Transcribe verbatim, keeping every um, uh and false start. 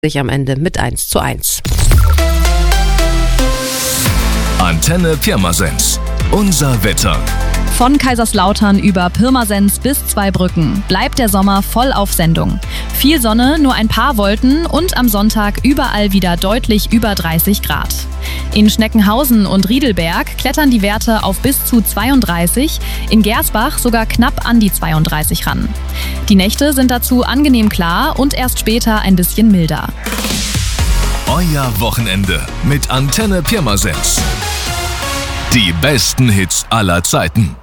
sich am Ende mit eins zu eins. Antenne Pirmasens. Unser Wetter. Von Kaiserslautern über Pirmasens bis Zweibrücken bleibt der Sommer voll auf Sendung. Viel Sonne, nur ein paar Wolken und am Sonntag überall wieder deutlich über dreißig Grad. In Schneckenhausen und Riedelberg klettern die Werte auf bis zu zweiunddreißig, in Gersbach sogar knapp an die zweiunddreißig ran. Die Nächte sind dazu angenehm klar und erst später ein bisschen milder. Euer Wochenende mit Antenne Pirmasens. Die besten Hits aller Zeiten.